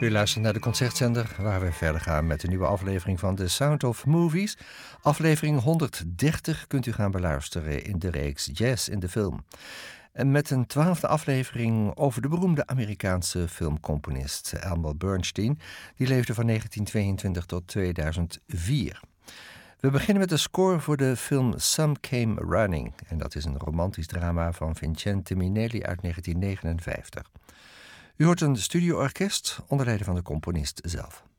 U luistert naar de Concertzender, waar we verder gaan met een nieuwe aflevering van The Sound of Movies. Aflevering 130 kunt u gaan beluisteren in de reeks Jazz in de Film. En met een 12e aflevering over de beroemde Amerikaanse filmcomponist Elmer Bernstein. Die leefde van 1922 tot 2004. We beginnen met de score voor de film Some Came Running. En dat is een romantisch drama van Vincente Minnelli uit 1959. U hoort een studioorkest onder leiding van de componist zelf.